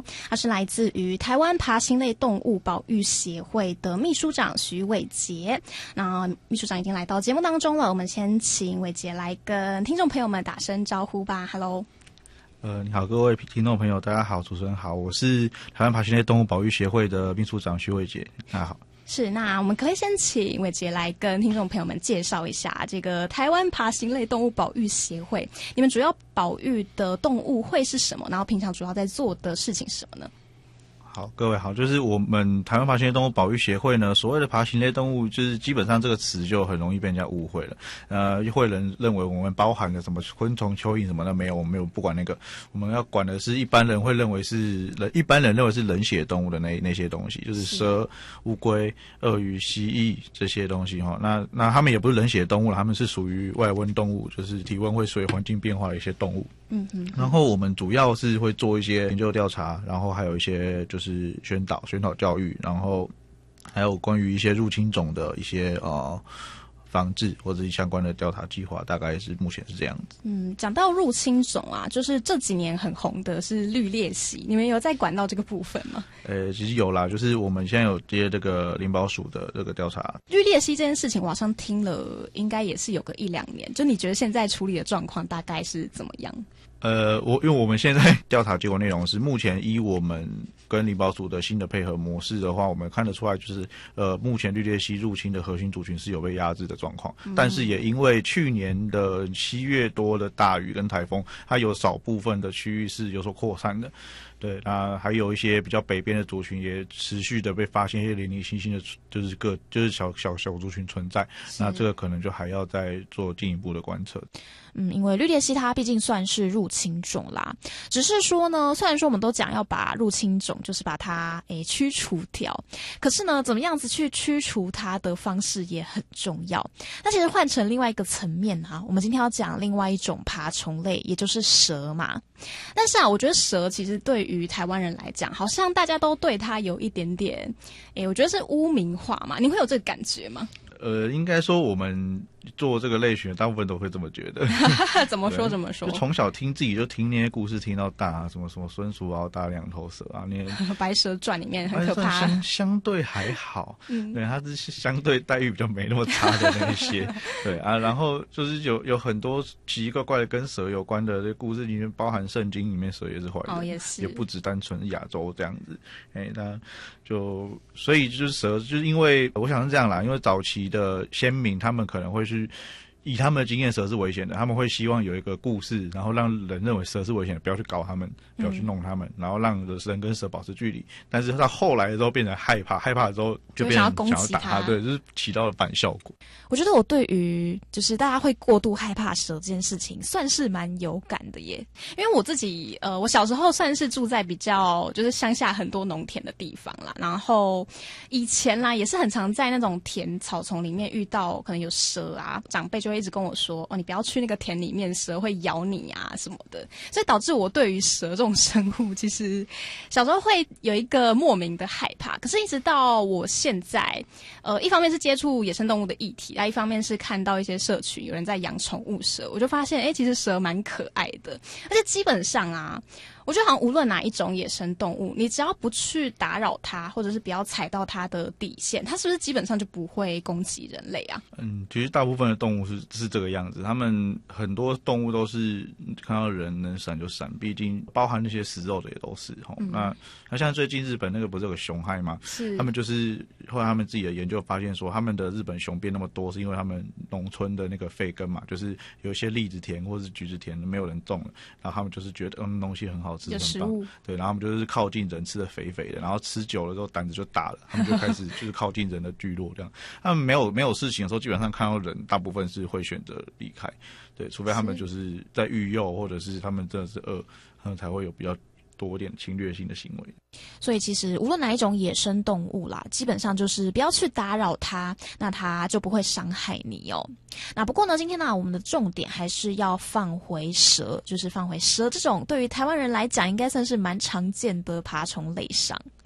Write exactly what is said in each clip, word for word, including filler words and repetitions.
他是来自于台湾爬行类动物保育协会的秘书长徐伟杰。那秘书长已经来到节目当中了，我们先请伟杰来跟听众朋友们打声招呼吧。 Hello。 呃，你好，各位听众朋友，大家好，主持人好，我是台湾爬行类动物保育协会的秘书长徐伟杰，大家好。 是，那我们可以先请伟杰来跟听众朋友们介绍一下这个台湾爬行类动物保育协会，你们主要保育的动物会是什么？然后平常主要在做的事情是什么呢？ 好，各位好，就是我们台湾爬行类动物保育协会呢，所谓的爬行类动物，就是基本上这个词就很容易被人家误会了。呃，会人认为我们包含了什么昆虫、蚯蚓什么的，没有，我们没有不管那个，我们要管的是一般人会认为是人，一般人认为是冷血动物的那那些东西，就是蛇、乌龟、鳄鱼、蜥蜴这些东西哈。那那他们也不是冷血动物了，他们是属于外温动物，就是体温会随环境变化的一些动物。 嗯嗯。 然后我们主要是会做一些研究调查，然后还有一些就是是宣导、宣导教育，然后还有关于一些入侵种的一些呃防治或者是相关的调查计划，大概是目前是这样子。 嗯，讲到入侵种啊，就是这几年很红的是绿鬣蜥，你们有在管到这个部分吗？ 呃，其实有啦，就是我们现在有接这个林保署的这个调查。 绿鬣蜥这件事情，我好像听了，应该也是有个一两年。就你觉得现在处理的状况大概是怎么样？ 呃，我因为我们现在调查结果内容是，目前依我们跟林保署的新的配合模式的话，我们看得出来，就是呃，目前绿鬣蜥入侵的核心族群是有被压制的状况，嗯、但是也因为去年的七月多的大雨跟台风，它有少部分的区域是有所扩散的。对，那还有一些比较北边的族群也持续的被发现一些零零星星的，就是个就是小小小族群存在，那这个可能就还要再做进一步的观测。 嗯，因为绿鬣蜥它毕竟算是入侵种啦，只是说呢，虽然说我们都讲要把入侵种就是把它诶驱除掉，可是呢，怎么样子去驱除它的方式也很重要。那其实换成另外一个层面啊，我们今天要讲另外一种爬虫类，也就是蛇嘛。但是啊，我觉得蛇其实对于台湾人来讲，好像大家都对它有一点点，诶，我觉得是污名化嘛。你会有这个感觉吗？ 呃，应该说我们做这个类群，大部分都会这么觉得。 怎么说怎么说？ 就从小听自己就听那些故事听到大啊，什么什么孙叔敖打两头蛇啊，那白蛇传里面很可怕。 相相对还好，嗯，对，它是相对待遇比较没那么差的那些，对啊，然后就是有有很多奇奇怪怪的跟蛇有关的这故事里面，包含圣经里面蛇也是坏人， 哦，也是， 也不只单纯亚洲这样子，哎，那就所以就是蛇，就是因为我想是这样啦，因为早期的先民他们可能会去。以他们的经验，蛇是危险的，他们会希望有一个故事，然后让人认为蛇是危险的，不要去搞他们，不要去弄他们，嗯、然后让人跟蛇保持距离。但是到后来的时候变成害怕，害怕之后就变成想要打他，对，就是起到了反效果。 我觉得我对于就是大家会过度害怕蛇这件事情，算是蛮有感的耶。因为我自己呃，我小时候算是住在比较就是乡下很多农田的地方啦，然后以前啦也是很常在那种田草丛里面遇到可能有蛇啊，长辈就会一直跟我说哦，你不要去那个田里面，蛇会咬你啊什么的，所以导致我对于蛇这种生物，其实小时候会有一个莫名的害怕。可是，一直到我现在，呃，一方面是接触野生动物的议题，啊，一方面是看到一些社群有人在养宠物蛇，我就发现，哎，其实蛇蛮可爱的，而且基本上啊。我觉得好像无论哪一种野生动物，你只要不去打扰它，或者是不要踩到它的底线，它是不是基本上就不会攻击人类啊？ 嗯，其实大部分的动物是是这个样子，它们很多动物都是看到人能闪就闪，毕竟包含那些食肉的也都是哈、嗯。那那像最近日本那个不是有个熊害吗？ 是他们就是后来他们自己的研究发现说，他们的日本熊变那么多，是因为他们农村的那个废耕嘛，就是有一些栗子田或是橘子田没有人种了，然后他们就是觉得嗯东西很好。 有食物， 对，然后他们就是靠近人，吃的肥肥的，然后吃久了之后胆子就大了，他们就开始就是靠近人的聚落这样。他们没有没有事情的时候，基本上看到人，大部分是会选择离开，对，除非他们就是在育幼，或者是他们真的是饿，他们才会有比较多点侵略性的行为。 所以其实无论哪一种野生动物啦，基本上就是不要去打扰它，那它就不会伤害你哦。那不过呢，今天呢，我们的重点还是要放回蛇，就是放回蛇这种对于台湾人来讲应该算是蛮常见的爬虫类上。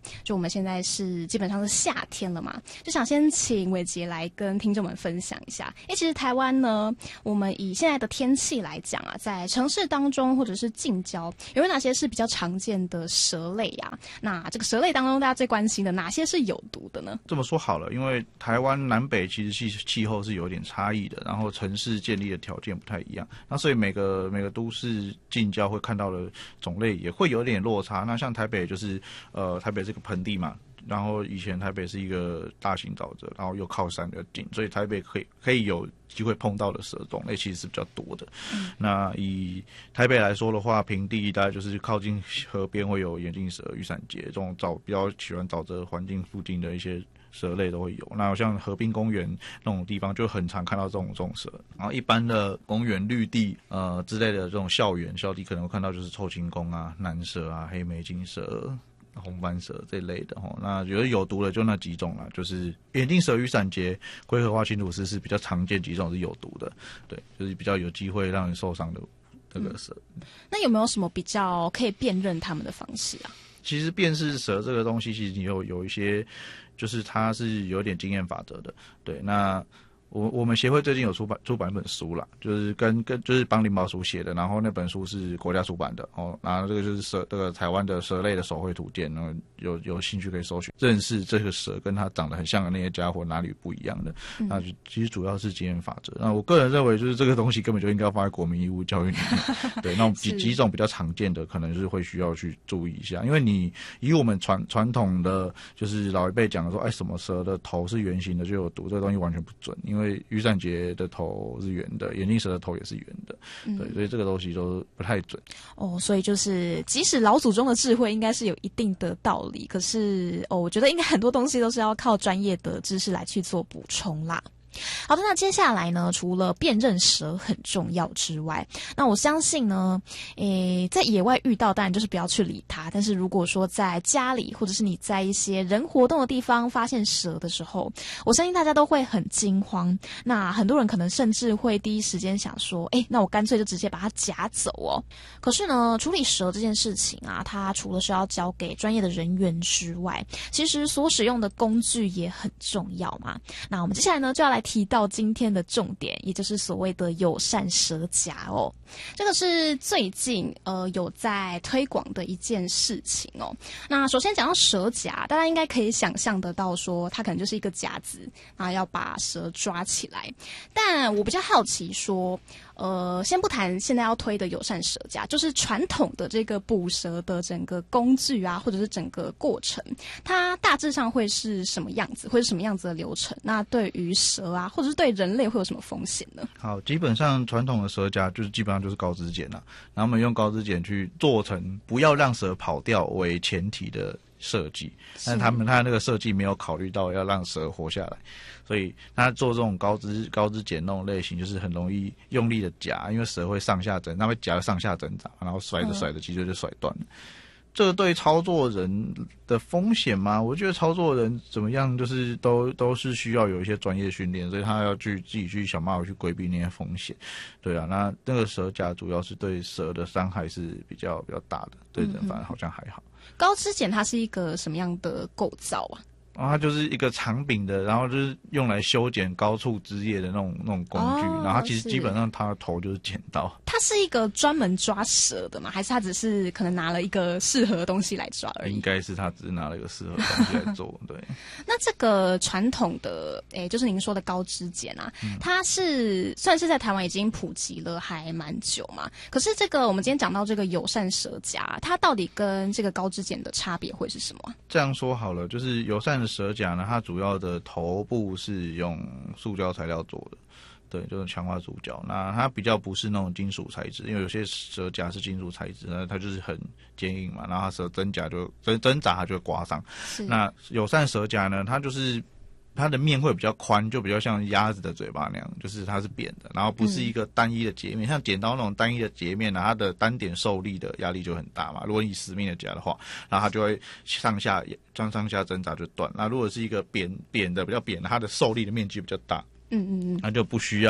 就我们现在是基本上是夏天了嘛，就想先请伟杰来跟听众们分享一下。哎，其实台湾呢，我们以现在的天气来讲啊，在城市当中或者是近郊，有没有哪些是比较常见的蛇类啊？那这个蛇类当中，大家最关心的哪些是有毒的呢？ 这么说好了，因为台湾南北其实气气候是有点差异的，然后城市建立的条件不太一样，那所以每个每个都市近郊会看到的种类也会有点落差。那像台北就是呃台北是个盆地嘛，然后以前台北是一个大型沼泽，然后又靠山比较近，所以台北可以可以有机会碰到的蛇种类其实是比较多的。嗯、那以台北来说的话，平地大概就是靠近河边会有眼镜蛇、雨伞节这种沼比较喜欢沼泽环境附近的一些蛇类都会有。那像河滨公园那种地方就很常看到这种这种蛇。然后一般的公园绿地呃之类的这种校园校地可能会看到就是臭青公啊、南蛇啊、黑眉金蛇、红斑蛇这类的齁。那觉得有毒的就那几种啦，就是眼镜蛇、雨伞节、龟壳花青吐司是比较常见几种是有毒的，对，就是比较有机会让人受伤的这个蛇。嗯、 那有没有什么比较可以辨认它们的方式啊？ 其实辨识蛇这个东西，其实你有有一些，就是它是有点经验法则的。对，那我我们协会最近有出版出版一本书啦，就是跟跟就是帮林保署写的，然后那本书是国家出版的哦，然后这个就是蛇这个台湾的蛇类的手绘图鉴，然后有有兴趣可以搜寻，认识这个蛇跟它长得很像的那些家伙哪里不一样的。嗯、那就其实主要是经验法则。那我个人认为，就是这个东西根本就应该要放在国民义务教育里面。对，那种几几种比较常见的，可能是会需要去注意一下，因为你以我们传传统的就是老一辈讲的说，哎，什么蛇的头是圆形的就有毒，这个东西完全不准，因为因为雨伞节的头是圆的，眼镜蛇的头也是圆的，嗯、对，所以这个东西都不太准。 哦，所以就是即使老祖宗的智慧应该是有一定的道理，可是哦，我觉得应该很多东西都是要靠专业的知识来去做补充啦。好的，那接下来呢，除了辨认蛇很重要之外，那我相信呢，诶，在野外遇到当然就是不要去理它，但是如果说在家里或者是你在一些人活动的地方发现蛇的时候，我相信大家都会很惊慌。那很多人可能甚至会第一时间想说，诶，那我干脆就直接把它夹走哦。可是呢，处理蛇这件事情啊，它除了是要交给专业的人员之外，其实所使用的工具也很重要嘛。那我们接下来呢，就要来提到今天的重点，也就是所谓的友善蛇夹哦。这个是最近呃有在推广的一件事情哦。那首先讲到蛇夹，大家应该可以想象得到说，它可能就是一个夹子，然后要把蛇抓起来。但我比较好奇说，呃，先不谈现在要推的友善蛇夹，就是传统的这个捕蛇的整个工具啊，或者是整个过程，它大致上会是什么样子，会是什么样子的流程？那对于蛇啊，或者是对人类会有什么风险呢？ 好，基本上传统的蛇夹就是基本上就是高脂碱啦，然后我们用高脂碱去做成不要让蛇跑掉为前提的设计，但他们他那个设计没有考虑到要让蛇活下来，所以他做这种高脂高脂碱那种类型，就是很容易用力的夹，因为蛇会上下挣，它会夹上下挣扎，然后甩着甩着脊椎就甩断了。嗯，这个对操作人的风险吗？我觉得操作人怎么样，就是都都是需要有一些专业训练，所以他要去自己去想办法去规避那些风险。对啊，那那个蛇夹主要是对蛇的伤害是比较比较大的，对人反而好像还好。 高脂碱它是一个什么样的构造啊？ 然后它就是一个长柄的，然后就是用来修剪高处枝叶的那种那种工具，哦、然后它其实基本上它的头就是剪刀。它是一个专门抓蛇的吗？还是它只是可能拿了一个适合的东西来抓而已？ 应该是它只是拿了一个适合的东西来做。对。 那这个传统的，诶，就是您说的高脂碱啊，嗯、它是算是在台湾已经普及了还蛮久嘛。可是这个我们今天讲到这个友善蛇夹，它到底跟这个高脂碱的差别会是什么？ 这样说好了，就是友善的蛇夹呢，它主要的头部是用塑胶材料做的，对，就是强化塑胶。那它比较不是那种金属材质，因为有些蛇夹是金属材质，那它就是很坚硬嘛，然后它蛇挣扎就挣挣扎它就会刮伤。那友善蛇夹呢，它就是它的面会比较宽，就比较像鸭子的嘴巴那样，就是它是扁的，然后不是一个单一的截面，嗯、像剪刀那种单一的截面呢，它的单点受力的压力就很大嘛。如果你死命的夹的话，然后它就会上下上上下挣扎就断。那如果是一个扁扁的比较扁的，它的受力的面积比较大，嗯嗯嗯，那就不需要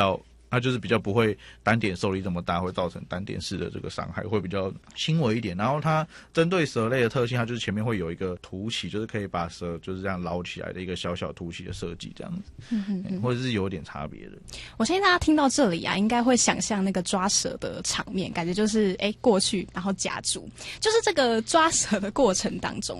它就是比较不会单点受力这么大，会造成单点式的这个伤害，会比较轻微一点。然后它针对蛇类的特性，它就是前面会有一个凸起，就是可以把蛇就是这样捞起来的一个小小凸起的设计，这样子，嗯嗯嗯，或者是有点差别的。 我相信大家听到这里啊，应该会想象那个抓蛇的场面，感觉就是哎过去然后夹住，就是这个抓蛇的过程当中